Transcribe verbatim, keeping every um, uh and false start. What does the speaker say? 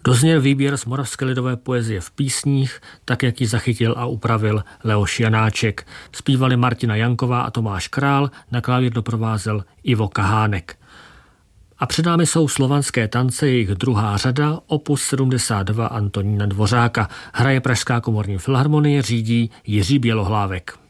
Dozněl výběr z moravské lidové poezie v písních, tak jak ji zachytil a upravil Leoš Janáček. Zpívali Martina Janková a Tomáš Král, na klavír doprovázel Ivo Kahánek. A před námi jsou slovanské tance, jejich druhá řada, opus sedmdesát dva Antonína Dvořáka. Hraje Pražská komorní filharmonie, řídí Jiří Bělohlávek.